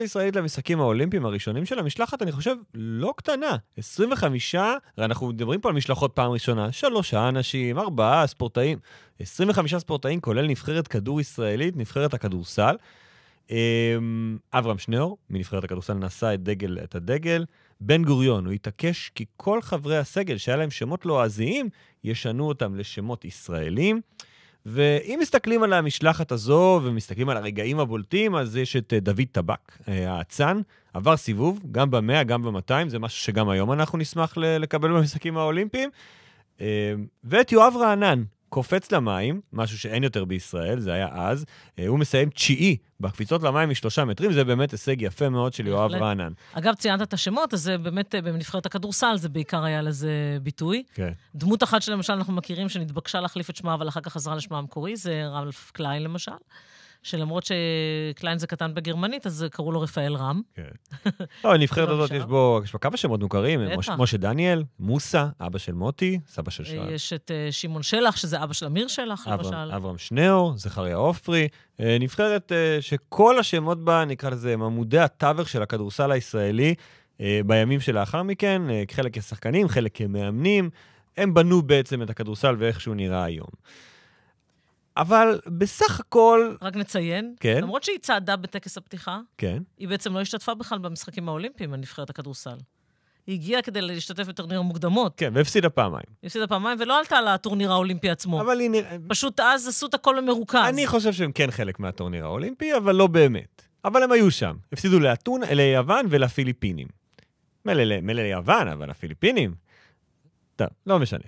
ישראלית למשחקים האולימפיים הראשונים של המשלחת, אני חושב, לא קטנה. 25, אנחנו מדברים פה על משלחות פעם ראשונה, 3 אנשים, 4 ספורטאים, 25 ספורטאים, כולל נבחרת כדור ישראלית, נבחרת הכדורסל. אברהם שניאור, מנבחרת הכדורסל, נשא את הדגל. בן גוריון, הוא התעקש כי כל חברי הסגל שהיה להם שמות לועזיים, ישנו אותם לשמות ישראלים. ואם מסתכלים על המשלחת הזו, ומסתכלים על הרגעים הבולטים, אז יש את דוד טבק, האצן, עבר סיבוב, גם ב100, גם ב200, זה משהו שגם היום אנחנו נשמח לקבל במשחקים האולימפיים. ואת יואב רענן, קופץ למים, משהו שאין יותר בישראל, זה היה אז, הוא מסיים 9 בקפיצות למים מ3 מטרים, זה באמת הישג יפה מאוד של יואב רענן. אגב, ציינת את השמות, אז זה באמת בנבחרת הכדורסל, זה בעיקר היה לזה ביטוי. כן. דמות אחת שלמשל אנחנו מכירים, שנתבקשה להחליף את שמה, אבל אחר כך חזרה לשמה המקורי, זה רלף קליין למשל, שלמרות שקליין זה קטן בגרמנית, אז קראו לו רפאל רם. כן. לא, הנבחרת הזאת יש בו כמה שמות מוכרים, משה דניאל, מוסה, אבא של מוטי, סבא של שאל. יש את שמעון שלח, שזה אבא של אמיר שלח, למשל. אברהם שניאור, זכריה עופרי, נבחרת שכל השמות בה, נקרא לזה, עמודי התווך של הכדורסל הישראלי, בימים שלאחר מכן, חלק כשחקנים, חלק כמאמנים, הם בנו בעצם את הכדורסל ואיך שהוא נראה היום. אבל בסך הכל... רק נציין, כן? למרות שהיא צעדה בטקס הפתיחה, כן. היא בעצם לא השתתפה בכלל במשחקים האולימפיים, הנבחרת הכדורסל. היא הגיעה כדי להשתתף בטורניר מוקדמות. כן, והפסידה פעמיים. הפסידה פעמיים, ולא עלתה לטורניר האולימפי עצמו. אבל היא פשוט אז עשו את הכל במרוכז. אני חושב שהם כן חלק מהטורניר האולימפי, אבל לא באמת. אבל הם היו שם. הפסידו ליוון ולפיליפינים. מלא ליוון, אבל הפיליפינים... טוב, לא משנה.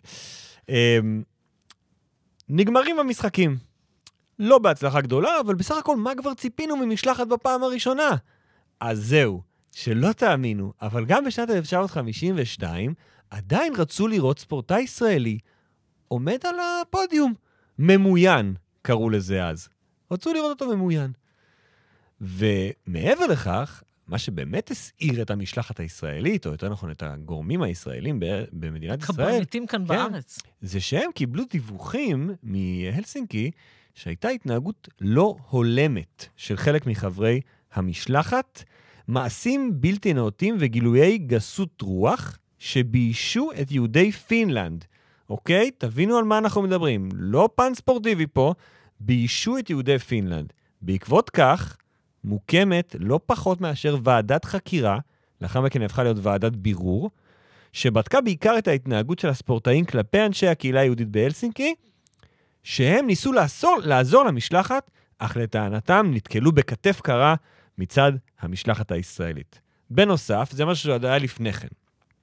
נגמרים המשחקים. לא בהצלחה גדולה, אבל בסך הכל מה כבר ציפינו ממשלחת בפעם הראשונה? אז זהו, שלא תאמינו, אבל גם בשנת 1952 עדיין רצו לראות ספורטאי ישראלי עומד על הפודיום. ממוין, קראו לזה אז. רצו לראות אותו ממוין. ומעבר לכך, מה שבאמת הסעיר את המשלחת הישראלית, או יותר נכון את הגורמים הישראלים במדינת ישראל, קברניטים כאן בארץ. זה שהם קיבלו דיווחים מהלסינקי, שהייתה התנהגות לא הולמת של חלק מחברי המשלחת, מעשים בלתי נאותים וגילויי גסות רוח, שביישו את יהודי פינלנד. אוקיי? תבינו על מה אנחנו מדברים. לא פן ספורטיבי פה, ביישו את יהודי פינלנד. בעקבות כך, מוקמת לא פחות מאשר ועדת חקירה, לאחר מכן הפכה להיות ועדת בירור, שבדקה בעיקר את ההתנהגות של הספורטאים כלפי אנשי הקהילה היהודית בהלסינקי, שהם ניסו לעזור למשלחת, אך לטענתם נתקלו בכתף קרה מצד המשלחת הישראלית. בנוסף, זה משהו שעוד היה לפני כן.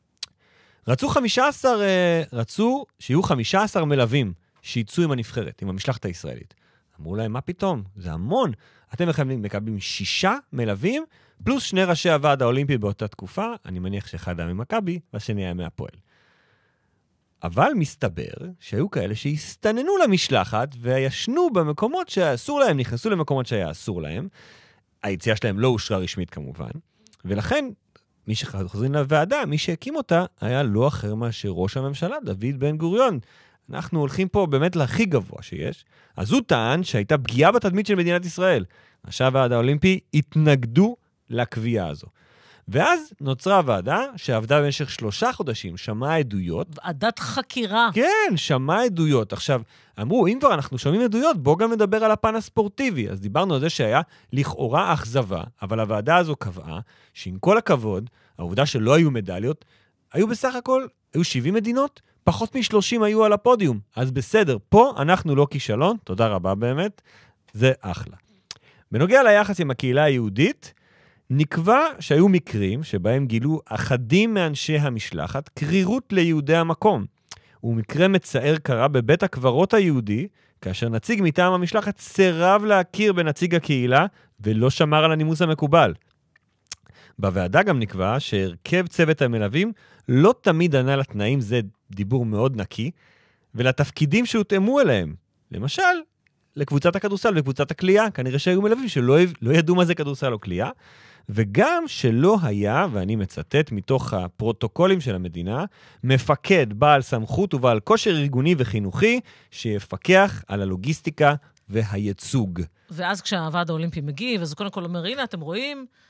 רצו שיהיו 15 מלווים שיצאו עם הנבחרת, עם המשלחת הישראלית. אמרו להם, מה פתאום? זה המון. אתם מקבלים 6 מלווים, פלוס 2 ראשי הוועד האולימפי באותה תקופה, אני מניח שאחד היה ממכבי, והשני היה מהפועל. אבל מסתבר שהיו כאלה שהסתננו למשלחת, וישנו במקומות שאסור להם, נכנסו למקומות שהיה אסור להם. היציאה שלהם לא אושרה רשמית כמובן, ולכן מי שחוזרים לוועדה, מי שהקים אותה, היה לא אחר מאשר ראש הממשלה, דוד בן גוריון. אנחנו הולכים פה באמת להכי גבוה שיש. אז הוא טען שהייתה פגיעה בתדמית של מדינת ישראל. ראשי הוועד האולימפי התנגדו לקביעה הזו. ואז נוצרה הוועדה שעבדה במשך 3 חודשים, שמעה עדויות. ועדת חקירה. כן, שמעה עדויות. עכשיו, אמרו, אם כבר אנחנו שומעים עדויות, בואו גם נדבר על הפן הספורטיבי. אז דיברנו על זה שהיה לכאורה אכזבה, אבל הוועדה הזו קבעה שעם כל הכבוד, העובדה שלא היו מדליות, היו בסך הכל, היו 70 מדינות, פחות מ-30 היו על הפודיום. אז בסדר, פה אנחנו לא כישלון, תודה רבה באמת, זה אחלה. בנוגע ליחס עם הקהילה היהודית, נקבע שהיו מקרים שבהם גילו אחדים מאנשי המשלחת קרירות ליהודי המקום. ומקרה מצער קרה בבית הקברות היהודי, כאשר נציג מטעם המשלחת סירב להכיר בנציג הקהילה ולא שמר על הנימוס המקובל. בוועדה גם נקבע שהרכב צוות המלווים לא תמיד ענה לתנאים, זה דיבור מאוד נקי, ולתפקידים שהותאמו אליהם. למשל, לקבוצת הכדורסל וקבוצת הקליעה, כנראה שהיו מלווים שלא ידעו מה זה כדורסל או קליעה, וגם שלא היה, ואני מצטט מתוך הפרוטוקולים של המדינה, מפקד בעל סמכות ובעל כושר ארגוני וחינוכי, שיפקח על הלוגיסטיקה והייצוג. ואז כשהוועד האולימפי מגיב, אז הוא קודם כל אומר, הנה, אתם רואים,